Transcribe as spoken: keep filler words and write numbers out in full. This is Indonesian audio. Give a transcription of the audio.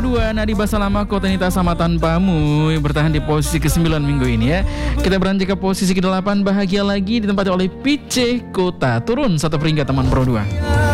dua, Nadi Basalama Kota Nita Sama Tanpamu bertahan di posisi kesembilan minggu ini ya. Kita beranjak ke posisi kedelapan, Bahagia Lagi ditempati oleh P C Kota, turun satu peringkat teman Pro dua.